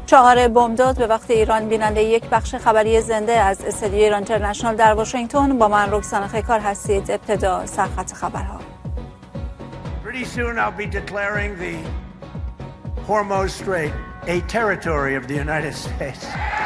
4 بامداد به وقت ایران بیننده یک بخش خبری زنده از استودیوی ایران اینترنشنال در واشنگتن با من رکسانا خیکار هستید. ابتدا سرخط خبرها. Pretty soon I'll be declaring the Hormuz Strait a territory of the United States.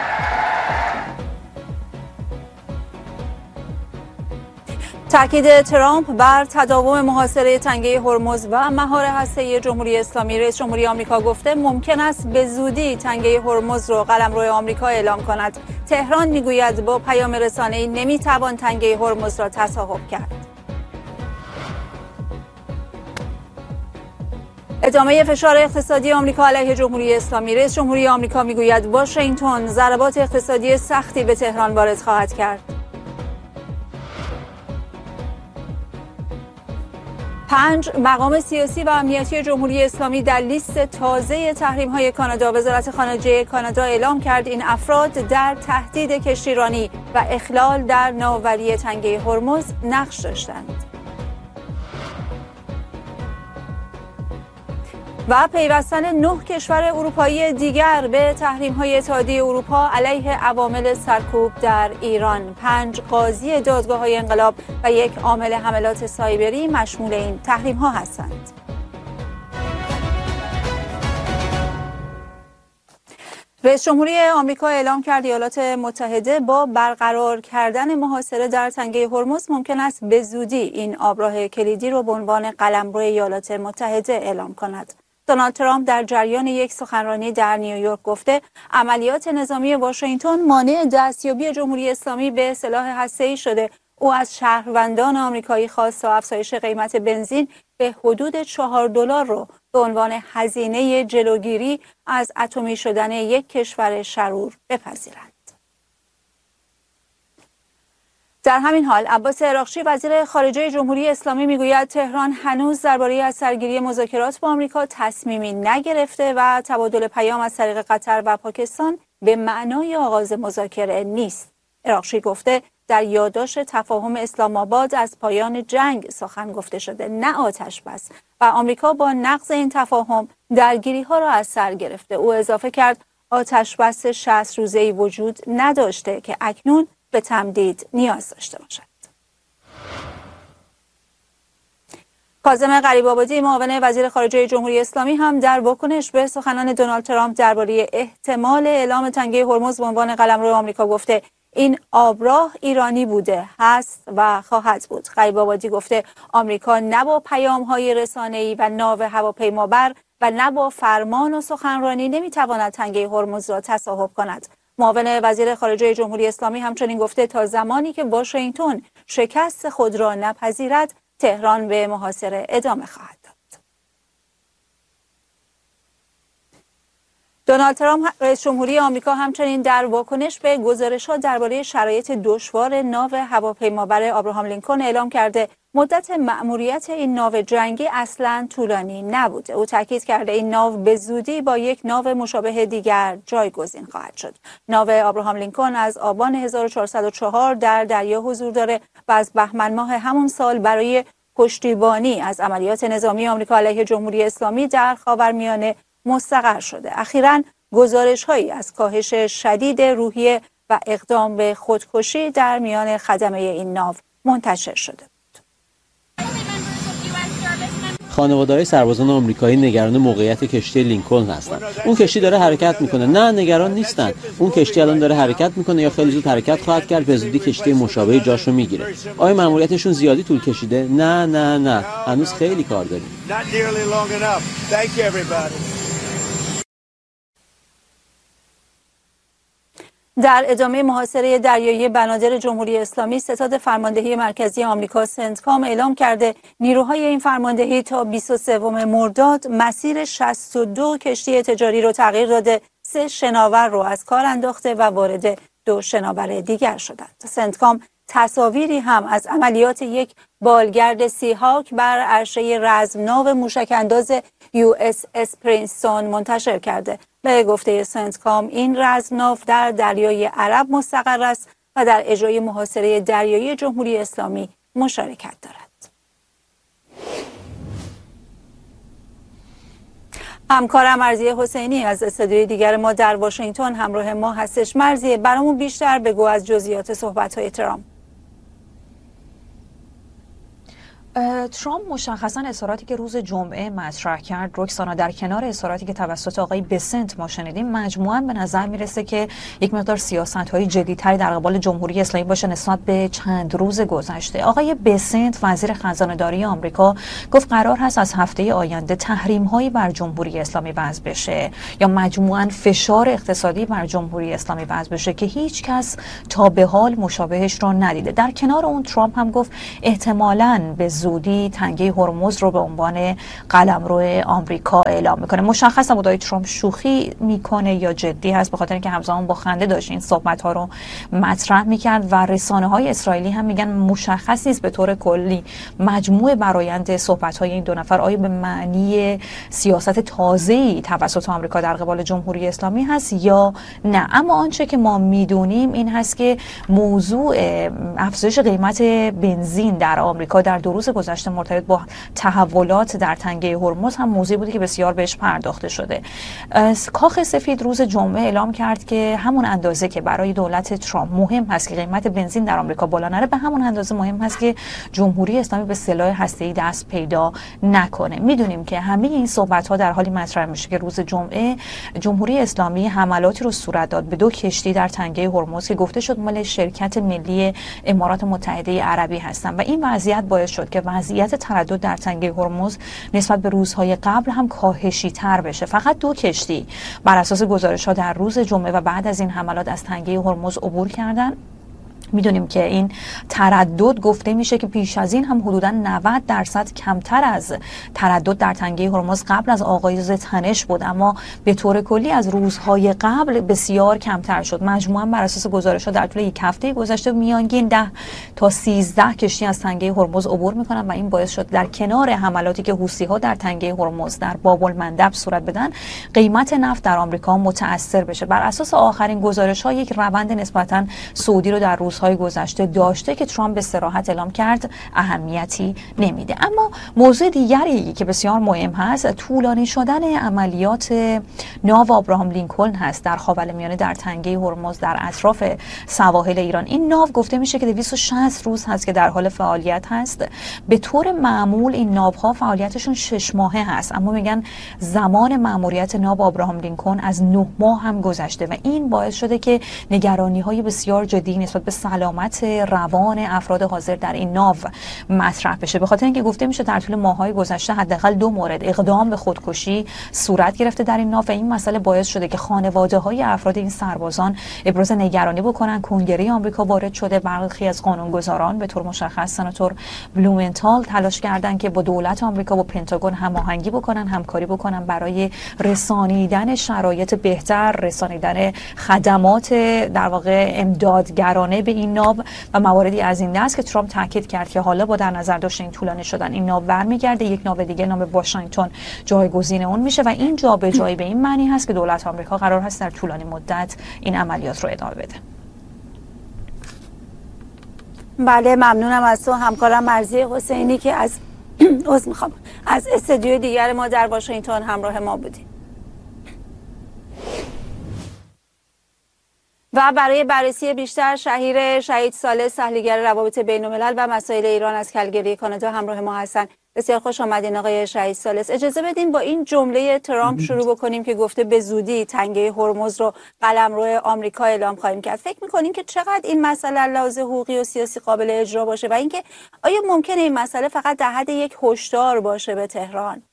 تاکید ترامپ بر تداوم محاصره تنگه هرمز و مهار هسته‌ای جمهوری اسلامی. رئیس جمهوری آمریکا گفته ممکن است به زودی تنگه هرمز را قلمرو آمریکا اعلام کند. تهران میگوید با پیام رسانه‌ای نمیتوان تنگه هرمز را تصاحب کرد. ادامه فشار اقتصادی آمریکا علیه جمهوری اسلامی. رئیس جمهوری آمریکا میگوید واشنگتن ضربات اقتصادی سختی به تهران وارد خواهد کرد. 5 مقام سیاسی و امنیتی جمهوری اسلامی در لیست تازه تحریم‌های کانادا. وزارت خارجه کانادا اعلام کرد این افراد در تهدید کشتیرانی و اخلال در ناوبری تنگه هرمز نقش داشتند. و پیوستن 9 کشور اروپایی دیگر به تحریم‌های اتحادیه اروپا علیه عوامل سرکوب در ایران. 5 قاضی دادگاه‌های انقلاب و 1 عامل حملات سایبری مشمول این تحریم‌ها هستند. رئیس جمهوری آمریکا اعلام کرد ایالات متحده با برقرار کردن محاصره در تنگه هرمز ممکن است به زودی این آبراه کلیدی را به عنوان قلمرو ایالات متحده اعلام کند. دونالد ترامپ در جریان یک سخنرانی در نیویورک گفته عملیات نظامی واشنگتن مانع دستیابی جمهوری اسلامی به سلاح هسته‌ای شده. او از شهروندان آمریکایی خواست تا افزایش قیمت بنزین به حدود $4 رو به عنوان هزینه جلوگیری از اتمی شدن یک کشور شرور بپذیرند. در همین حال عباس عراقچی وزیر خارجه جمهوری اسلامی میگوید تهران هنوز درباره از سرگیری مذاکرات با آمریکا تصمیمی نگرفته و تبادل پیام از طریق قطر و پاکستان به معنای آغاز مذاکره نیست. عراقچی گفته در یادداشت تفاهم اسلام آباد از پایان جنگ سخن گفته شده نه آتش بس و آمریکا با نقض این تفاهم درگیری‌ها را از سر گرفته. او اضافه کرد آتش بس 60 روزه‌ای وجود نداشته که اکنون به تمدید نیاز داشته باشد. کاظم غریب‌آبادی معاون وزیر خارجه جمهوری اسلامی هم در واکنش به سخنان دونالد ترامپ درباره احتمال اعلام تنگه هرمز به عنوان قلمرو آمریکا گفته این آبراه ایرانی بوده، هست و خواهد بود. غریب‌آبادی گفته آمریکا نه با پیام‌های رسانه‌ای و ناو هواپیمابر و نه با فرمان و سخنرانی نمی‌تواند تنگه هرمز را تصاحب کند. معاون وزیر خارجه جمهوری اسلامی همچنین گفته تا زمانی که واشنگتن شکست خود را نپذیرد تهران به محاصره ادامه خواهد داد. دونالد ترامپ رئیس جمهوری آمریکا همچنین در واکنش به گزارش‌ها درباره شرایط دشوار ناو هواپیمابر آبراهام لینکلن اعلام کرده مدت مأموریت این ناو جنگی اصلاً طولانی نبوده. او تاکید کرده این ناو به زودی با یک ناو مشابه دیگر جایگزین خواهد شد. ناو آبراهام لینکلن از آبان 1404 در دریا حضور داره و از بهمن ماه همون سال برای پشتیبانی از عملیات نظامی آمریکا علیه جمهوری اسلامی در خاورمیانه مستقر شده. اخیراً گزارش‌هایی از کاهش شدید روحیه و اقدام به خودکشی در میان خدمه این ناو منتشر شده. خانواده‌های سربازان آمریکایی نگران موقعیت کشتی لینکلن هستند. اون کشتی داره حرکت میکنه. نه نگران نیستن. اون کشتی الان داره حرکت میکنه یا خیلی زود حرکت خواهد کرد، به زودی کشتی مشابه جاشو میگیره. آیا مأموریتشون زیادی طول کشیده؟ نه هنوز خیلی کار داریم. در ادامه محاصره دریایی بنادر جمهوری اسلامی ستاد فرماندهی مرکزی آمریکا سنتکام اعلام کرده نیروهای این فرماندهی تا 23 مرداد مسیر 62 کشتی تجاری رو تغییر داده، 3 شناور رو از کار انداخته و وارد 2 شناور دیگر شدند. سنتکام تصاویری هم از عملیات یک بالگرد سیهاک بر عرشه رزمناو موشک‌انداز USS پرینستون منتشر کرده. به گفته سنتکام این رزمناو در دریای عرب مستقر است و در اجرای محاصره دریایی جمهوری اسلامی مشارکت دارد. همکارم مرضیه حسینی از استودیوی دیگر ما در واشنگتن همراه ما هستش. مرضیه، برامون بیشتر بگو از جزئیات صحبت‌های ترامپ. ترامپ مشخصا اظهاراتی که روز جمعه مطرح کرد، رکسانا، در کنار اظهاراتی که توسط آقای بسنت ما شنیدیم، مجموعاً به نظر میرسه که یک مقدار سیاست‌های جدی‌تری در قبال جمهوری اسلامی باشه نسبت به چند روز گذشته. آقای بسنت، وزیر خزانه‌داری آمریکا، گفت قرار هست از هفته آینده تحریم‌هایی بر جمهوری اسلامی وضع بشه یا مجموعاً فشار اقتصادی بر جمهوری اسلامی وضع بشه که هیچ کس تا به حال مشابهش را ندیده. در کنار اون ترامپ هم گفت احتمالاً به زودی تنگه هرمز رو به عنوان قلمرو آمریکا اعلام میکنه. مشخصا بود ترامپ شوخی میکنه یا جدی هست، به خاطر اینکه همزمان با خنده داشت این صحبت ها رو مطرح میکرد و رسانه های اسرائیلی هم میگن مشخص نیست به طور کلی مجموع برآیند صحبت های این دو نفر آیا به معنی سیاست تازه‌ای توسط آمریکا در قبال جمهوری اسلامی هست یا نه. اما آنچه که ما میدونیم این هست که موضوع افزایش قیمت بنزین در آمریکا در 2 روز گذشته مرتبط با تحولات در تنگه هرمز هم موضوعی بوده که بسیار بهش پرداخته شده. کاخ سفید روز جمعه اعلام کرد که همون اندازه که برای دولت ترامپ مهم هست که قیمت بنزین در آمریکا بالا نره، به همون اندازه مهم هست که جمهوری اسلامی به سلاح هسته‌ای دست پیدا نکنه. میدونیم که همه این صحبت‌ها در حالی مطرح میشه که روز جمعه جمهوری اسلامی حملاتی رو صورت داد به 2 کشتی در تنگه هرمز که گفته شد مال شرکت ملی امارات متحده عربی هستن و این وضعیت باعث شد که وضعیت تردد در تنگه هرمز نسبت به روزهای قبل هم کاهشی تر بشه. فقط 2 کشتی بر اساس گزارش‌ها در روز جمعه و بعد از این حملات از تنگه هرمز عبور کردند. میدونیم که این تردد گفته میشه که پیش از این هم حدوداً 90% کمتر از تردد در تنگه هرمز قبل از آغاز تنش بود، اما به طور کلی از روزهای قبل بسیار کمتر شد. مجموعاً بر اساس گزارش‌ها در طول یک هفته گذشته میانگین 10 تا 13 کشتی از تنگه هرمز عبور میکنن و این باعث شد در کنار حملاتی که حوثی‌ها در تنگه هرمز در باب المندب صورت بدن، قیمت نفت در آمریکا متأثر بشه. بر اساس آخرین گزارش‌ها یک روند نسبتاً صعودی رو در روزهای گذشته داشته که ترامپ به صراحت اعلام کرد اهمیتی نمیده. اما موضوع دیگری که بسیار مهم هست طولانی شدن عملیات ناو ابراهام لینکلن هست در خاورمیانه در تنگه هرمز در اطراف سواحل ایران. این ناو گفته میشه که 260 روز هست که در حال فعالیت هست. به طور معمول این ناوها فعالیتشون 6 ماهه هست، اما میگن زمان مأموریت ناو ابراهام لینکلن از 9 ماه هم گذشته و این باعث شده که نگرانی‌های بسیار جدی نسبت به سلامت روان افراد حاضر در این ناو مطرح بشه، به خاطر اینکه گفته میشه در طول ماه‌های گذشته حداقل 2 مورد اقدام به خودکشی صورت گرفته در این ناو و این مسئله باعث شده که خانواده‌های افراد این سربازان ابراز نگرانی بکنن. کنگره آمریکا وارد شده، برخی از قانونگذاران به طور مشخص سناتور بلومنتال تلاش کردن که با دولت آمریکا با پنتاگون هماهنگی بکنن، همکاری بکنن برای رسانیدن شرایط بهتر، رسانیدن خدمات در واقع امدادگرانه به این ناو و مواردی از این دست که ترامپ تاکید کرد که حالا با در نظر داشتن این طولانی شدن این ناو برمیگرده، یک ناو دیگه نام واشنگتن جایگزین اون میشه و این جابجایی به این معنی هست که دولت آمریکا قرار هست در طولانی مدت این عملیات رو ادامه بده. بله، ممنونم از تو همکارم مرضیه حسینی که از استودیوی دیگر ما در واشنگتن همراه ما بودی. و برای بررسی بیشتر شهید ثالث، تحلیلگر روابط بین‌الملل و مسائل ایران از کلگری کانادا همراه ما هستند. بسیار خوش آمدین آقای شهید ثالث. اجازه بدین با این جمله ترامپ شروع بکنیم که گفته به زودی تنگه هرمز رو قلمرو آمریکا اعلام خواهیم کرد. فکر می‌کنین که چقدر این مسئله لحاظ حقوقی و سیاسی قابل اجرا باشه و اینکه آیا ممکنه این مسئله فقط در حد یک هشدار باشه به تهران؟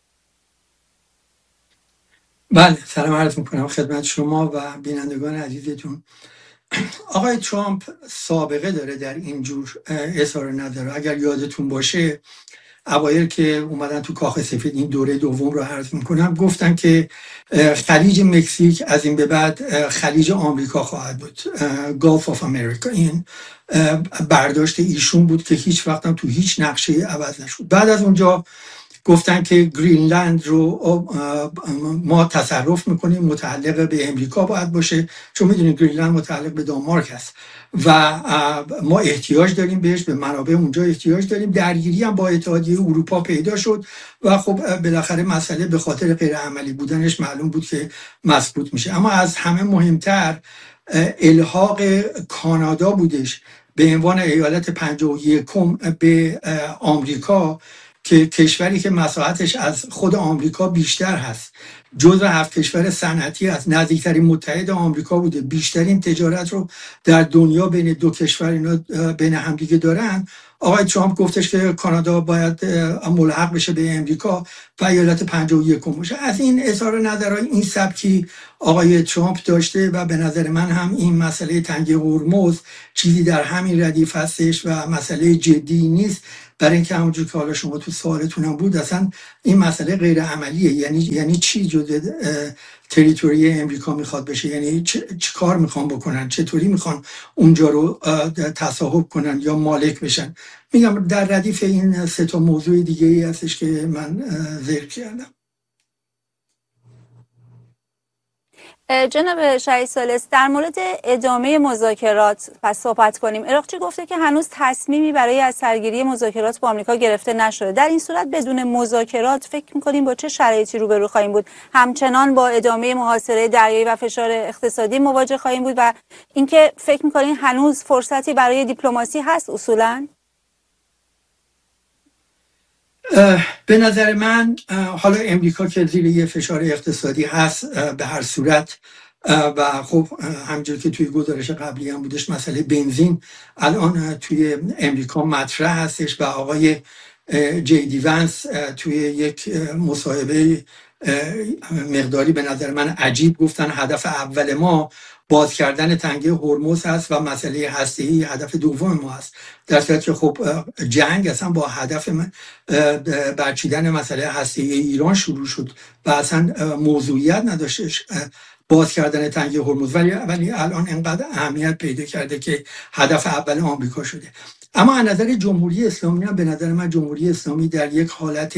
بله، سلام عرض میکنم خدمت شما و بینندگان عزیزتون. آقای ترامپ سابقه داره در اینجور اظهار نظر. اگر یادتون باشه اوایل که اومدن تو کاخ سفید، این دوره دوم رو عرض میکنم، گفتن که خلیج مکزیک از این به بعد خلیج آمریکا خواهد بود، گالف آف امریکا. این برداشت ایشون بود که هیچ وقت هم تو هیچ نقشه عوض نشد. بعد از اونجا گفتن که گرینلند رو ما تصرف میکنیم، متعلق به امریکا باید باشه، چون میدونید گرینلند متعلق به دانمارک است و ما احتیاج داریم بهش، به منابع اونجا احتیاج داریم. درگیری هم با اتحادیه اروپا پیدا شد و خب بالاخره مسئله به خاطر غیر عملی بودنش معلوم بود که مسکوت میشه. اما از همه مهمتر الحاق کانادا بودش به عنوان ایالت 51 به آمریکا، که کشوری که مساحتش از خود آمریکا بیشتر هست، جزو 7 کشور صنعتی است، نزدیکترین متحد آمریکا بوده، بیشترین تجارت رو در دنیا بین دو کشور اینا بین همدیگه دارن. آقای ترامپ گفتش که کانادا باید ملحق بشه به امریکا و ایالت 51 باشه. از این اظهار نظرهای این سبکی آقای ترامپ داشته و به نظر من هم این مسئله تنگه هرمز چیزی در همین ردیف هستش و مسئله جدی نیست، برای اینکه همونجور که حالا شما تو سوالتون هم بود، اصلا این مسئله غیر عملیه. یعنی چی جزء تریتوری امریکا میخواد بشه؟ یعنی چه کار میخوان بکنن؟ چطوری میخوان اونجا رو تصاحب کنن یا مالک بشن؟ میگم در ردیف این 3 موضوع دیگه ای هستش که من ذکر کردم. جناب شهید ثالث، در مورد ادامه مذاکرات پس صحبت کنیم. اراقچی گفته که هنوز تصمیمی برای از سرگیری مذاکرات با آمریکا گرفته نشده. در این صورت بدون مذاکرات فکر می‌کنیم با چه شرایطی روبرو خواهیم بود؟ همچنان با ادامه محاصره دریایی و فشار اقتصادی مواجه خواهیم بود و اینکه فکر می‌کنیم هنوز فرصتی برای دیپلماسی هست اصولاً؟ به نظر من حالا امریکا که زیر یه فشار اقتصادی هست به هر صورت و خب همونجور که توی گزارش قبلی هم بودش، مسئله بنزین الان توی امریکا مطرح هستش و آقای جی دی ونس توی یک مصاحبه مقداری به نظر من عجیب گفتن هدف اول ما باز کردن تنگه هرمز هست و مسئله هسته‌ای هدف دوم ما هست، در صورتی که خب جنگ اصلا با هدف برچیدن مسئله هسته‌ای ایران شروع شد و اصلا موضوعیت نداشتش باز کردن تنگه هرمز، ولی الان انقدر اهمیت پیدا کرده که هدف اول آمریکا شده. اما از نظر جمهوری اسلامی هم به نظر من جمهوری اسلامی در یک حالت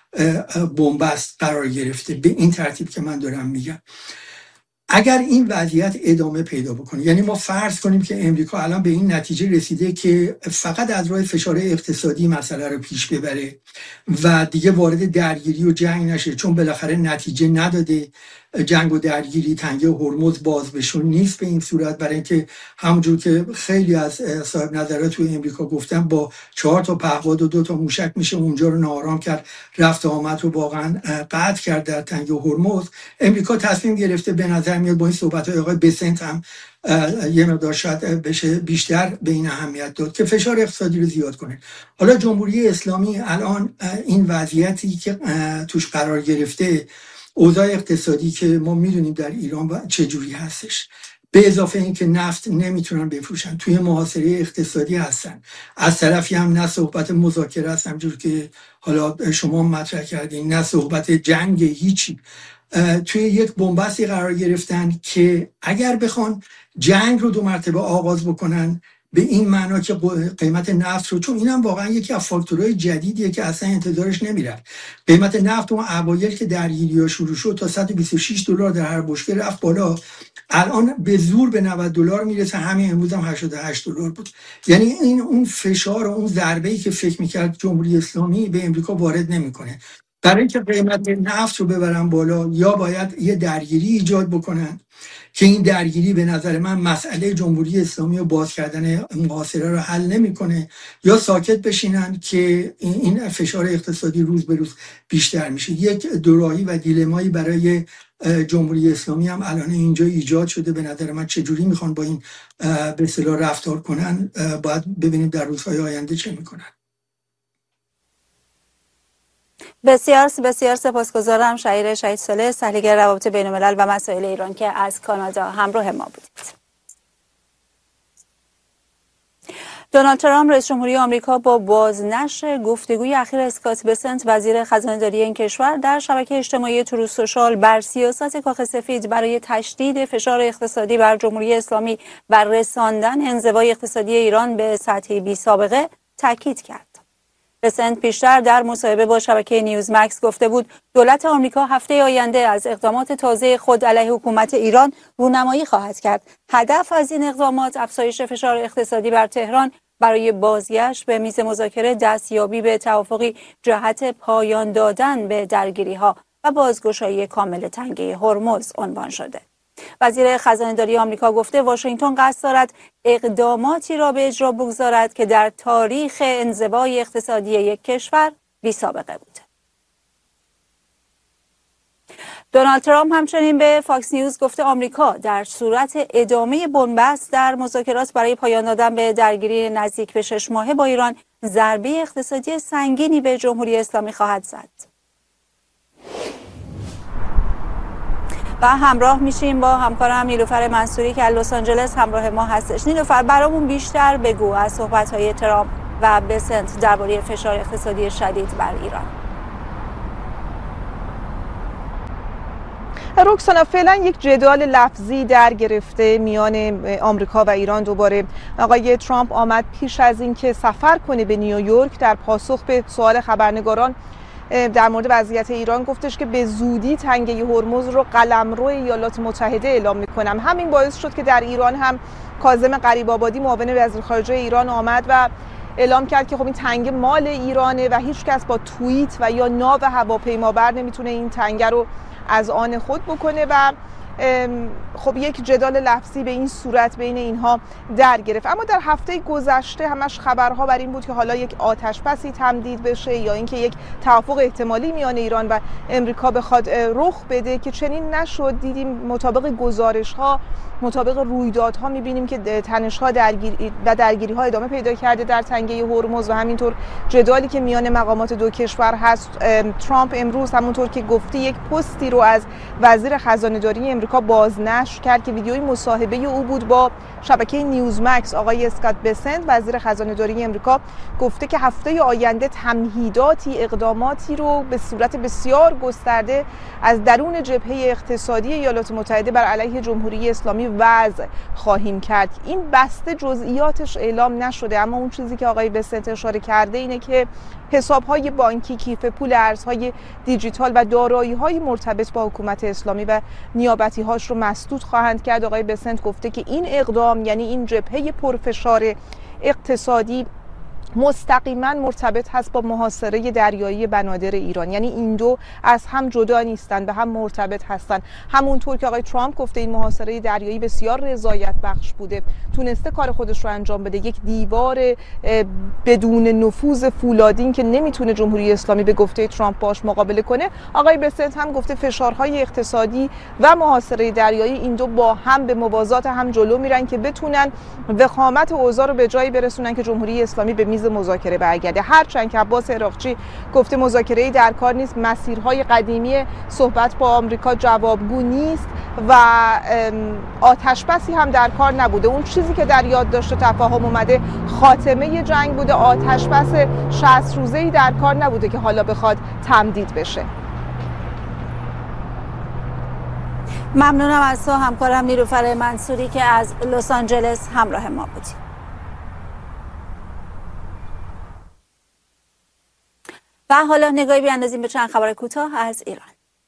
بنبست قرار گرفته، به این ترتیب که من دارم میگم. اگر این وضعیت ادامه پیدا بکنه، یعنی ما فرض کنیم که امریکا الان به این نتیجه رسیده که فقط از راه فشار اقتصادی مسئله رو پیش ببره و دیگه وارد درگیری و جنگ نشه، چون بالاخره نتیجه نداده جنگ و درگیری، تنگه هرمز باز بشون نیست به این صورت، برای اینکه همونجور که خیلی از صاحب نظرات توی امریکا گفتن با 4 تا پهپاد و 2 تا موشک میشه اونجا رو ناآرام کرد، رفت آمد رو واقعا قطع کرد در تنگه هرمز. امریکا تصمیم گرفته، به نظر میاد با این صحبت‌های آقای بسنت هم یه مقدار شاید بشه بیشتر به این اهمیت داد که فشار اقتصادی رو زیاد کنه. حالا جمهوری اسلامی الان این وضعیتی که توش قرار گرفته، اوضاع اقتصادی که ما میدونیم در ایران چجوری هستش، به اضافه این که نفت نمیتونن بفروشن، توی محاصره اقتصادی هستن، از طرفی هم نه صحبت مذاکره است همجور که حالا شما مطرح کردین، نه صحبت جنگ، هیچی، توی یک بنبستی قرار گرفتن که اگر بخوان جنگ رو 2 مرتبه آغاز بکنن، به این معنا که قیمت نفت رو، چون اینم واقعا یکی از فاکتورهای جدیدیه که اصلا انتظارش نمیرفت، قیمت نفت اون اوایل که درگیری‌ها شروع شد تا $126 در هر بشکه رفت بالا، الان به زور به $90 میرسه، همین امروز هم $88 بود. یعنی این اون فشار و اون ضربه‌ای که فکر میکرد جمهوری اسلامی به امریکا وارد نمیکنه. برای اینکه قیمت نفت رو ببرن بالا، یا باید یه درگیری ایجاد بکنن که این درگیری به نظر من مسئله جمهوری اسلامی و باز کردن محاصره رو حل نمیکنه، یا ساکت بشینن که این فشار اقتصادی روز به روز بیشتر میشه. یک دوراهی و دیلمایی برای جمهوری اسلامی هم الان اینجا ایجاد شده. به نظر من چجوری میخوان با این به اصطلاح رفتار کنن، باید ببینیم در روزهای آینده چه میکنن. بسیار سپاسگزارم شهید ثالث، تحلیلگر روابط بین‌الملل و مسائل ایران که از کانادا همراه ما بودید. دونالد ترامپ رئیس جمهوری آمریکا با بازنشر گفتگوی اخیر اسکات بسنت وزیر خزانه‌داری این کشور در شبکه اجتماعی تروث سوشال بر سیاست کاخ سفید برای تشدید فشار اقتصادی بر جمهوری اسلامی و رساندن انزوای اقتصادی ایران به سطحی بی‌سابقه تاکید کرد. بسنت پیشتر در مصاحبه با شبکه نیوزمکس گفته بود دولت آمریکا هفته آینده از اقدامات تازه خود علیه حکومت ایران رونمایی خواهد کرد. هدف از این اقدامات افزایش فشار اقتصادی بر تهران برای بازگشت به میز مذاکره، دستیابی به توافقی جهت پایان دادن به درگیری‌ها و بازگشایی کامل تنگه هرمز عنوان شده. وزیر خزانه‌داری آمریکا گفته واشنگتن قصد دارد اقداماتی را به اجرا بگذارد که در تاریخ انزوای اقتصادی یک کشور بی‌سابقه بوده. دونالد ترامپ همچنین به فاکس نیوز گفته آمریکا در صورت ادامه بنبست در مذاکرات برای پایان دادن به درگیری نزدیک به 6 ماهه با ایران ضربه اقتصادی سنگینی به جمهوری اسلامی خواهد زد. و همراه میشیم با همکارم نیلوفر منصوری که از لس آنجلس همراه ما هستش. نیلوفر برامون بیشتر بگو از صحبت‌های ترامپ و بسنت درباره فشار اقتصادی شدید بر ایران. رکسانا، فعلا یک جدال لفظی در گرفته میان آمریکا و ایران. دوباره آقای ترامپ آمد پیش از اینکه سفر کنه به نیویورک در پاسخ به سوال خبرنگاران در مورد وضعیت ایران گفتش که به زودی تنگه هرمز رو قلمرو ایالات متحده اعلام میکنم. همین باعث شد که در ایران هم کاظم غریب‌آبادی معاون وزیر خارجه ایران آمد و اعلام کرد که خب این تنگه مال ایرانه و هیچ کس با توییت و یا ناو هواپیمابر نمیتونه این تنگه رو از آن خود بکنه و خب یک جدال لفظی به این صورت بین اینها در گرفت. اما در هفته گذشته همش خبرها بر این بود که حالا یک آتش‌بسی تمدید بشه یا اینکه یک توافق احتمالی میان ایران و امریکا بخواد رخ بده که چنین نشد. دیدیم مطابق گزارش‌ها، مطابق رویدادها می‌بینیم که تنش‌ها درگیری‌ها ادامه پیدا کرده در تنگه هرمز و همینطور جدالی که میان مقامات دو کشور هست. ترامپ امروز همونطور که گفتی یک پستی رو از وزیر خزانه‌داری امریکا بازنشر کرد که ویدیوی مصاحبه او بود با شبکه نیوزمکس. آقای اسکات بسنت وزیر خزانه‌داری امریکا گفته که هفته آینده تمهیداتی، اقداماتی رو به صورت بسیار گسترده از درون جبهه اقتصادی ایالات متحده بر علیه جمهوری اسلامی وضع خواهیم کرد. این بسته جزئیاتش اعلام نشده، اما اون چیزی که آقای بسنت اشاره کرده اینه که حساب‌های بانکی، کیف پول، ارزهای دیجیتال و دارایی‌های مرتبط با حکومت اسلامی و نیابتی‌هاش رو مسدود خواهند کرد. آقای بسنت گفته که این اقدام، یعنی این جبهه پرفشار اقتصادی، مستقیما مرتبط هست با محاصره دریایی بنادر ایران. یعنی این دو از هم جدا نیستند، به هم مرتبط هستند. همونطور که آقای ترامپ گفته این محاصره دریایی بسیار رضایت بخش بوده، تونسته کار خودش رو انجام بده، یک دیوار بدون نفوذ فولادین که نمیتونه جمهوری اسلامی به گفته ترامپ باش مقابله کنه. آقای بسنت هم گفته فشارهای اقتصادی و محاصره دریایی این دو با هم به موازات هم جلو میرن که بتونن وخامت اوضاع رو به جایی برسونن که جمهوری اسلامی به میز مذاکره برگرده. هرچند که عباس عراقچی گفته مذاکره‌ای در کار نیست، مسیرهای قدیمی صحبت با آمریکا جوابگو نیست و آتش‌بسی هم در کار نبوده. اون چیزی که در یادداشت تفاهم اومده خاتمه جنگ بوده، آتش‌بس 60 روزه‌ای در کار نبوده که حالا بخواد تمدید بشه. ممنونم از تو همکارم نیلوفر منصوری که از لس آنجلس همراه ما بودی. و حالا نگاهی بیاندازیم به چند خبر کوتاه از ایران.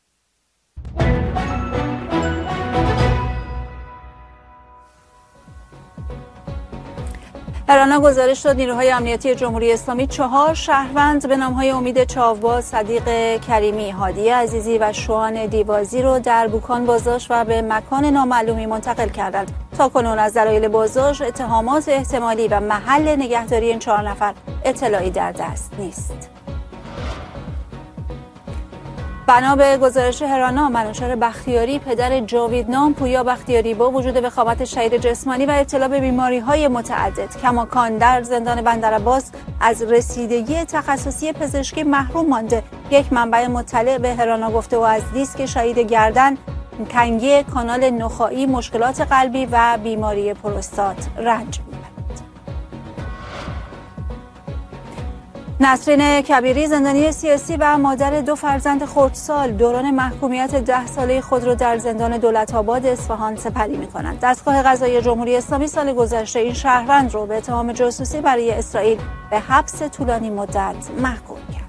هرانا گزارش داد نیروهای امنیتی جمهوری اسلامی 4 شهروند به نام‌های امید چاوباز، صدیق کریمی، هادی عزیزی و شوان دیوازی رو در بوکان بازداشت و به مکان نامعلومی منتقل کردند. تاکنون از دلایل بازداشت، اتهامات احتمالی و محل نگهداری این 4 نفر اطلاعی در دست نیست. بنا به گزارش هرانا، منوچهر بختیاری پدر جاویدنام پویا بختیاری با وجود وخامت شدید جسمانی و ابتلا به بیماری‌های متعدد کماکان در زندان بندرعباس از رسیدگی تخصصی پزشکی محروم مانده. یک منبع مطلع به هرانا گفته و از دیسک شدید گردن، تنگی کانال نخاعی، مشکلات قلبی و بیماری پروستات رنج می‌برد. نسرین کبیری زندانی سیاسی و مادر 2 فرزند خردسال دوران محکومیت 10 ساله خود را در زندان دولت‌آباد اصفهان سپری می‌کنند. دستگاه قضایی جمهوری اسلامی سال گذشته این شهروند را به اتهام جاسوسی برای اسرائیل به حبس طولانی مدت محکوم کرد.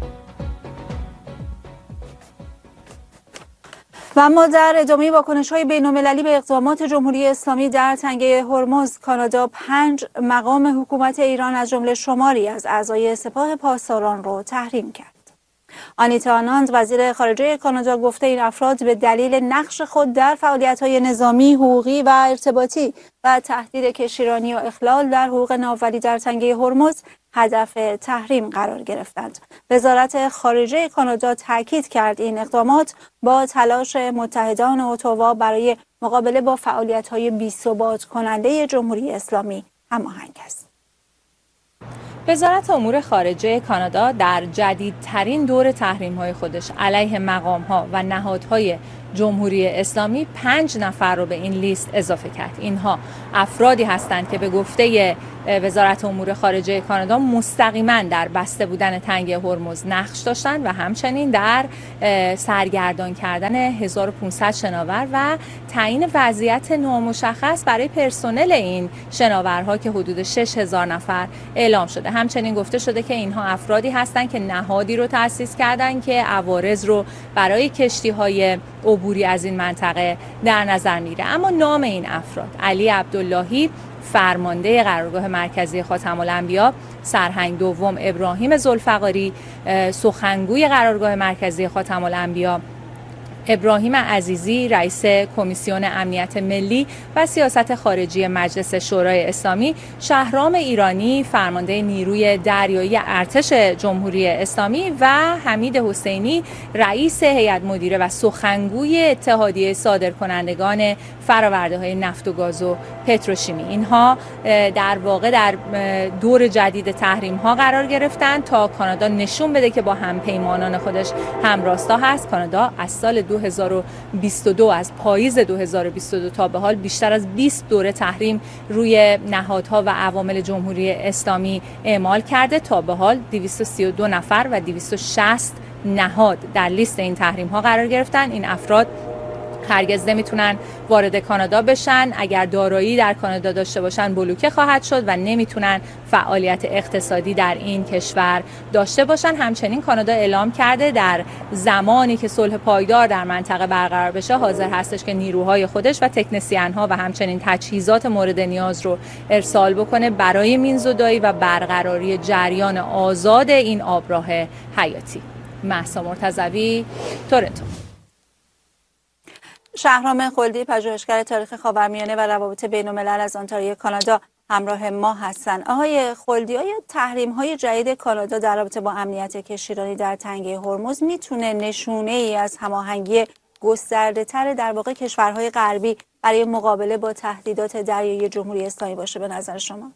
و اما در ادامه واکنش‌های بین‌المللی به اقدامات جمهوری اسلامی در تنگه هرمز، کانادا 5 مقام حکومت ایران از جمله شماری از اعضای سپاه پاسداران را تحریم کرد. آنیتا آناند وزیر خارجه کانادا گفته این افراد به دلیل نقش خود در فعالیت‌های نظامی، حقوقی و ارتباطی و تهدید کشتیرانی و اخلال در حقوق ناولی در تنگه هرمز هدف تحریم قرار گرفتند. وزارت خارجه کانادا تاکید کرد این اقدامات با تلاش متحدان اتاوا برای مقابله با فعالیت‌های بی‌ثبات کننده جمهوری اسلامی هماهنگ است. وزارت امور خارجه کانادا در جدیدترین دور تحریم‌های خودش علیه مقام‌ها و نهادهای جمهوری اسلامی 5 نفر رو به این لیست اضافه کرد. اینها افرادی هستند که به گفته وزارت امور خارجه کانادا مستقیما در بسته بودن تنگه هرمز نقش داشتند و همچنین در سرگردان کردن 1500 شناور و تعیین وضعیت نامشخص برای پرسنل این شناورها که حدود 6000 نفر اعلام شده. همچنین گفته شده که اینها افرادی هستند که نهادی رو تأسیس کردند که عوارض رو برای کشتی‌های عبوری از این منطقه در نظر میگیره. اما نام این افراد: علی عبداللهی فرمانده قرارگاه مرکزی خاتم الانبیا، سرهنگ دوم ابراهیم ذوالفقاری سخنگوی قرارگاه مرکزی خاتم الانبیا، ابراهیم عزیزی رئیس کمیسیون امنیت ملی و سیاست خارجی مجلس شورای اسلامی، شهرام ایرانی فرمانده نیروی دریایی ارتش جمهوری اسلامی و حمید حسینی رئیس هیئت مدیره و سخنگوی اتحادیه صادرکنندگان فرآورده‌های نفت و گاز و پتروشیمی. اینها در واقع در دور جدید تحریم‌ها قرار گرفتن تا کانادا نشون بده که با همپیمانان خودش همراستا هست. کانادا از سال 2022 از پاییز 2022 تا به حال بیشتر از 20 دوره تحریم روی نهادها و عوامل جمهوری اسلامی اعمال کرده. تا به حال 232 نفر و 260 نهاد در لیست این تحریم ها قرار گرفتن. این افراد هرگز نمیتونن وارد کانادا بشن، اگر دارایی در کانادا داشته باشن بلوکه خواهد شد و نمیتونن فعالیت اقتصادی در این کشور داشته باشن. همچنین کانادا اعلام کرده در زمانی که صلح پایدار در منطقه برقرار بشه حاضر هستش که نیروهای خودش و تکنسین‌ها و همچنین تجهیزات مورد نیاز رو ارسال بکنه برای مینزودایی و برقراری جریان آزاد این آبراه حیاتی. مهسا مرتضوی، تورنتو. شهرام خلدی پژوهشگر تاریخ خاورمیانه و روابط بین‌الملل از آنتاریو کانادا همراه ما هستند. آقای خلدی، آیا تحریم‌های جدید کانادا در رابطه با امنیت کشتیرانی در تنگه هرمز میتونه نشونه‌ای از هماهنگی گسترده‌تر در واقع کشورهای غربی برای مقابله با تهدیدات دریایی جمهوری اسلامی باشه به نظر شما؟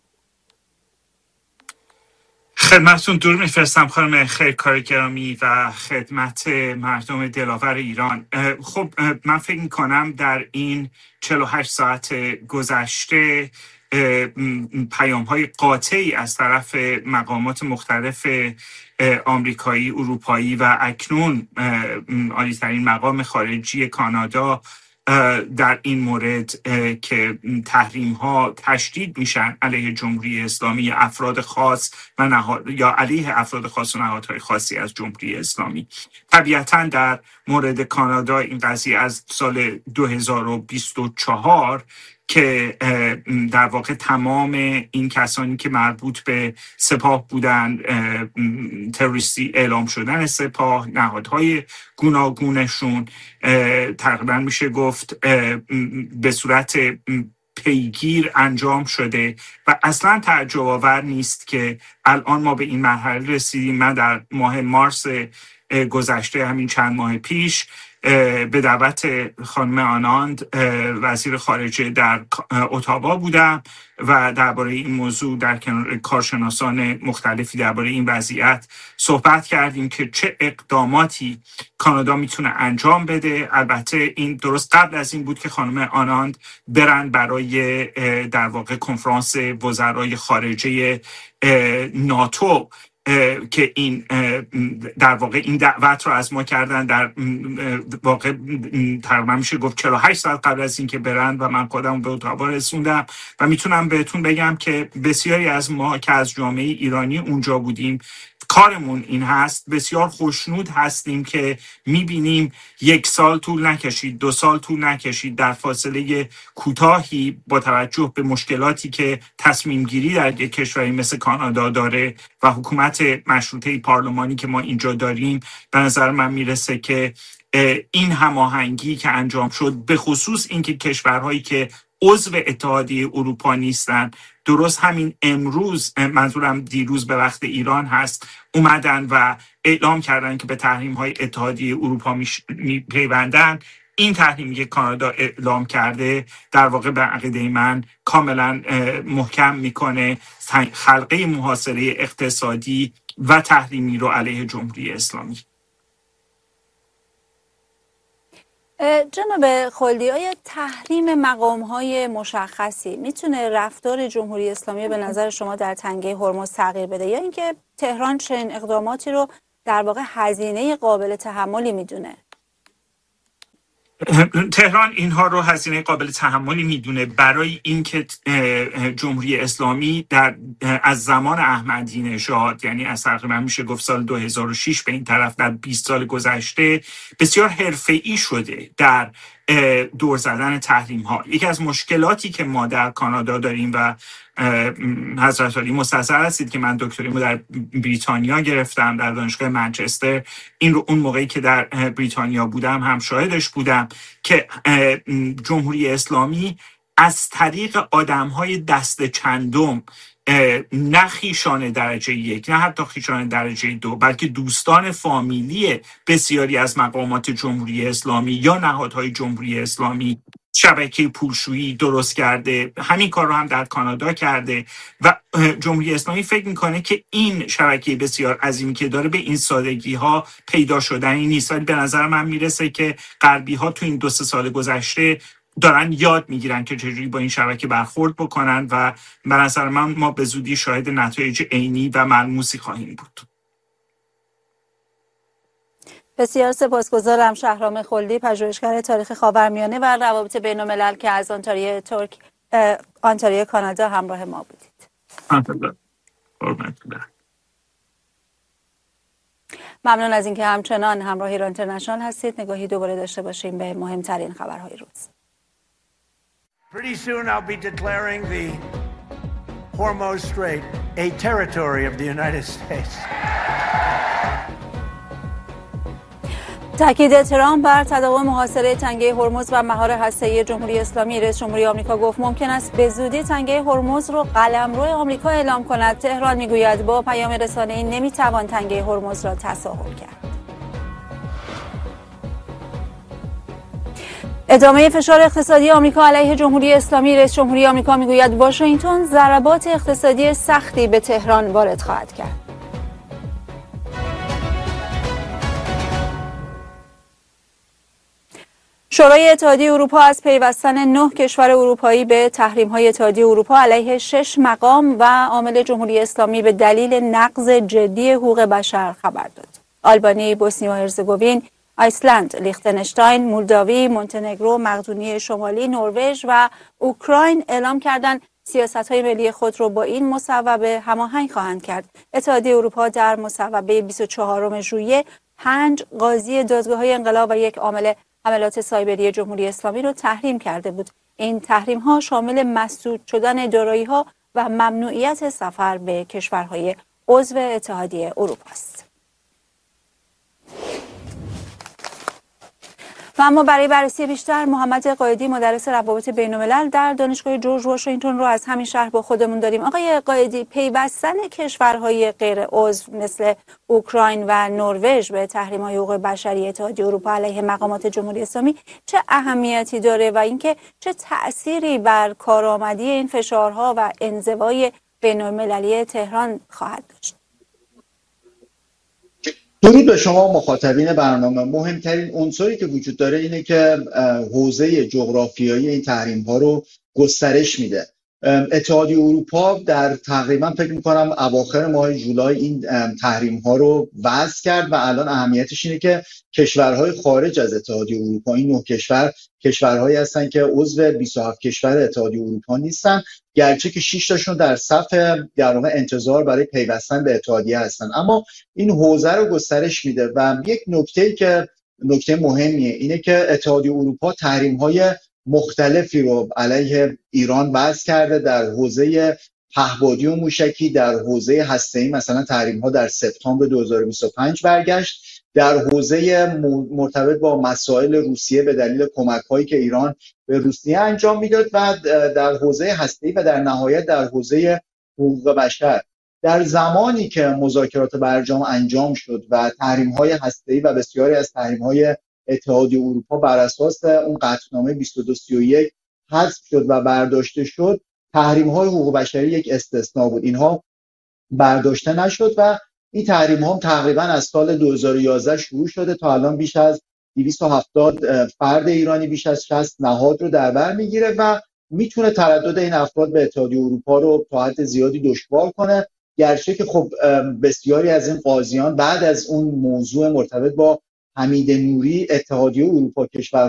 خدمتتون درود میفرستم خانم خیرکار گرامی و خدمت مردم دلاور ایران. خب من فکر میکنم در این 48 ساعت گذشته پیام‌های قاطعی از طرف مقامات مختلف آمریکایی، اروپایی و اکنون عالی‌ترین مقام خارجی کانادا در این مورد که تحریم ها تشدید میشن علیه جمهوری اسلامی، افراد خاص و یا علیه افراد خاص و نهادهای خاصی از جمهوری اسلامی. طبیعتاً در مورد کانادا این قضیه از سال 2024 که در واقع تمام این کسانی که مربوط به سپاه بودن، تروریستی اعلام شدن سپاه، نهادهای گوناگونشون تقریبا میشه گفت به صورت پیگیر انجام شده و اصلا تعجب آور نیست که الان ما به این مرحله رسیدیم. من در ماه مارس گذشته، همین چند ماه پیش، به دعوت خانم آناند وزیر خارجه در اتاوا بودم و درباره این موضوع در کنار کارشناسان مختلفی درباره این وضعیت صحبت کردیم که چه اقداماتی کانادا میتونه انجام بده. البته این درست قبل از این بود که خانم آناند برن برای در واقع کنفرانس وزرای خارجه ناتو که این در واقع این دعوت رو از ما کردن. در واقع تقریبا میشه گفت 48 ساعت قبل از اینکه برن و من خودم به اتاوا رسوندم و میتونم بهتون بگم که بسیاری از ما که از جامعه ایرانی اونجا بودیم کارمون این هست، بسیار خوشنود هستیم که میبینیم 1 سال طول نکشید، 2 سال طول نکشید، در فاصله کوتاهی با توجه به مشکلاتی که تصمیم گیری در یک کشوری مثل کانادا داره و حکومت مشروطه پارلمانی که ما اینجا داریم، به نظر من میرسه که این هماهنگی که انجام شد، به خصوص اینکه کشورهایی که عضو اتحادیه اروپا نیستن، درست همین امروز، منظورم دیروز به وقت ایران هست، اومدن و اعلام کردن که به تحریم‌های اتحادیه اروپا میپیوندن. این تحریمی که کانادا اعلام کرده در واقع به عقیده من کاملا محکم میکنه خلقه محاصره اقتصادی و تحریمی رو علیه جمهوری اسلامی. جناب خلدی، آیا تحریم مقام‌های مشخصی میتونه رفتار جمهوری اسلامی به نظر شما در تنگه هرمز تغییر بده، یا اینکه تهران چنین اقداماتی رو در واقع هزینه قابل تحملی میدونه؟ تهران اینها رو هزینه قابل تحملی میدونه برای اینکه جمهوری اسلامی از زمان احمدی نژاد، یعنی از تقریبا میشه گفت سال 2006 به این طرف، در 20 سال گذشته بسیار حرفه‌ای شده در دور زدن تحریم ها. یکی از مشکلاتی که ما در کانادا داریم و حضرت علی مستحضر هستید که من دکتریمو در بریتانیا گرفتم، در دانشگاه منچستر. این رو اون موقعی که در بریتانیا بودم هم شاهدش بودم که جمهوری اسلامی از طریق آدم‌های دست چندم، نه خیشان درجه 1، نه حتی خیشان درجه 2، بلکه دوستان فامیلی بسیاری از مقامات جمهوری اسلامی یا نهادهای جمهوری اسلامی شبکه پولشویی درست کرده. همین کار رو هم در کانادا کرده و جمهوری اسلامی فکر میکنه که این شبکه بسیار عظیمی که داره به این سادگی ها پیدا شدنی نیست. ولی به نظر من میرسه که غربی ها تو این 2-3 سال گذشته دارن یاد میگیرن که چجوری با این شبکه برخورد بکنن و به نظر من ما به زودی شاهد نتایج عینی و ملموسی خواهیم بود. بسیار سپاسگزارم. شهرام خلدی، پژوهشگر تاریخ خاورمیانه و روابط بین‌الملل که از آنتاریو کانادا همراه ما بودید. ممنون از اینکه همچنان همراه ایران اینترنشنال هستید. نگاهی دوباره داشته باشیم به مهمترین خبرهای روز. Pretty soon I'll be declaring the Hormuz Strait a territory of the United States. تاکید ترامپ بر تداوم محاصره تنگه هرمز و مهار هسته‌ای جمهوری اسلامی. رئیس جمهوری آمریکا گفت ممکن است به زودی تنگه هرمز رو قلمرو آمریکا اعلام کند. تهران میگوید با پیام رسانه‌ای نمیتوان تنگه هرمز را تصاحب کرد. ادامه فشار اقتصادی آمریکا علیه جمهوری اسلامی. رئیس جمهوری آمریکا میگوید واشنگتن ضربات اقتصادی سختی به تهران وارد خواهد کرد. شورای اتحادیه اروپا از پیوستن 9 کشور اروپایی به تحریم‌های اتحادیه اروپا علیه 6 مقام و عامل جمهوری اسلامی به دلیل نقض جدی حقوق بشر خبر داد. آلبانی، بوسنی و هرزگوین، ایسلند، لیختنشتاین، مولداوی، مونتنگرو، مقدونیه شمالی، نروژ و اوکراین اعلام کردند سیاست‌های ملی خود را با این مصوبه هماهنگ خواهند کرد. اتحادیه اروپا در مصوبه 24 ژوئیه 5 قاضی دادگاه‌های انقلاب و 1 عامل حملات سایبری جمهوری اسلامی را تحریم کرده بود. این تحریم‌ها شامل مسدود شدن دارایی‌ها و ممنوعیت سفر به کشورهای عضو اتحادیه اروپا است. و اما برای بررسی بیشتر محمد قائدی، مدرس روابط بین‌الملل در دانشگاه جورج واشنگتن رو از همین شهر با خودمون داریم. آقای قائدی، پیوستن کشورهای غیر عضو مثل اوکراین و نروژ به تحریم‌های حقوق بشری اتحادیه اروپا علیه مقامات جمهوری اسلامی چه اهمیتی داره و اینکه چه تأثیری بر کارآمدی این فشارها و انزوای بین‌المللی تهران خواهد داشت؟ درود به شما مخاطبین برنامه. مهمترین عنصری که وجود داره اینه که حوزه جغرافیایی این تحریم ها رو گسترش میده اتحادیه اروپا در تقریبا فکر می‌کنم اواخر ماه جولای این تحریم ها رو وضع کرد و الان اهمیتش اینه که کشورهای خارج از اتحادیه اروپا، این 9 کشور کشورهایی هستن که عضو 27 کشور اتحادیه اروپا نیستن، گرچه که 6 تاشون در صف در واقع انتظار برای پیوستن به اتحادیه هستن، اما این حوزه رو گسترش میده. و یک نکته‌ای که نکته مهمیه اینه که اتحادیه اروپا تحریم‌های مختلفی رو علیه ایران وضع کرده در حوزه پهپادی و موشکی، در حوزه هسته‌ای مثلا تحریم‌ها در سپتامبر 2025 برگشت، در حوزه مرتبط با مسائل روسیه به دلیل کمک‌هایی که ایران به روسیه انجام میداد و در حوزه هسته‌ای و در نهایت در حوزه حقوق بشر. در زمانی که مذاکرات برجام انجام شد و تحریم‌های هسته‌ای و بسیاری از تحریم‌های اتحادیه اروپا بر اساس اون قطعنامه 2231 حذف شد و برداشته شد، تحریم‌های حقوق بشری یک استثناء بود. اینها برداشته نشد و این تحریم‌ها هم تقریبا از سال 2011 شروع شده تا الان بیش از 270 فرد ایرانی، بیش از 60 نهاد رو در بر میگیره و میتونه تردد این افراد به اتحادیه اروپا رو تا حد زیادی دشوار کنه، گرچه که خب بسیاری از این قاضیان بعد از اون موضوع مرتبط با حمید نوری اتحادیه اروپا کشور